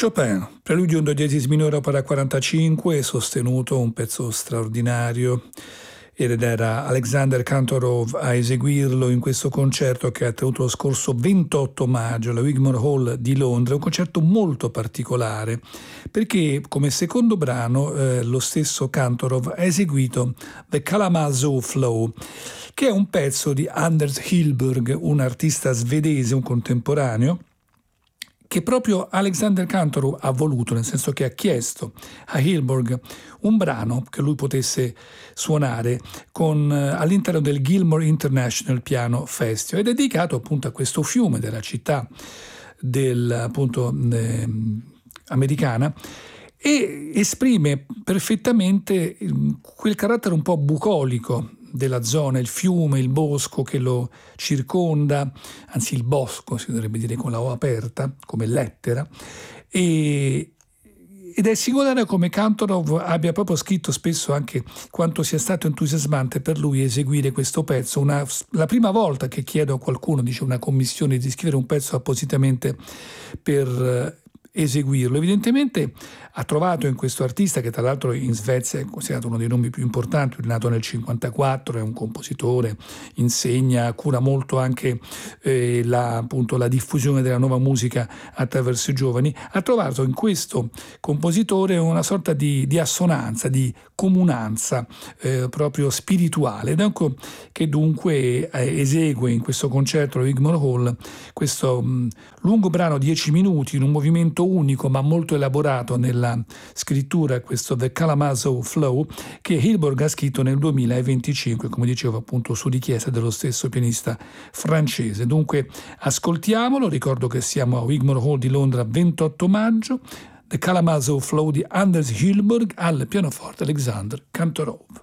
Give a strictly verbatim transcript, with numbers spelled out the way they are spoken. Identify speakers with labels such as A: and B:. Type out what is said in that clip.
A: Chopin, preludio in do diesis minore opera quarantacinque, sostenuto, un pezzo straordinario, ed era Alexander Kantorov a eseguirlo in questo concerto che ha tenuto lo scorso ventotto maggio alla Wigmore Hall di Londra, un concerto molto particolare perché come secondo brano eh, lo stesso Kantorov ha eseguito The Kalamazoo Flow, che è un pezzo di Anders Hillberg, un artista svedese, un contemporaneo, che proprio Alexander Kantorov ha voluto, nel senso che ha chiesto a Hillberg un brano che lui potesse suonare con, all'interno del Gilmore International Piano Festival, ed è dedicato appunto a questo fiume della città del, appunto, eh, americana, e esprime perfettamente quel carattere un po' bucolico della zona, il fiume, il bosco che lo circonda, anzi il bosco si dovrebbe dire con la O aperta, come lettera, e, ed è singolare come Kantorov abbia proprio scritto spesso anche quanto sia stato entusiasmante per lui eseguire questo pezzo. Una, la prima volta che chiedo a qualcuno, dice, una commissione di scrivere un pezzo appositamente per eseguirlo, evidentemente ha trovato in questo artista, che tra l'altro in Svezia è considerato uno dei nomi più importanti, è nato nel cinquantaquattro, è un compositore, insegna, cura molto anche eh, la, appunto, la diffusione della nuova musica attraverso i giovani, ha trovato in questo compositore una sorta di, di assonanza, di comunanza eh, proprio spirituale, ed ecco che dunque eh, esegue in questo concerto alla Wigmore Hall questo mh, lungo brano, dieci minuti, in un movimento unico ma molto elaborato nella scrittura, questo The Kalamazoo Flow, che Hillberg ha scritto nel duemilaventicinque, come dicevo appunto su richiesta dello stesso pianista francese. Dunque ascoltiamolo, ricordo che siamo a Wigmore Hall di Londra ventotto maggio, The Kalamazoo Flow di Anders Hillberg, al pianoforte Alexander Kantorov.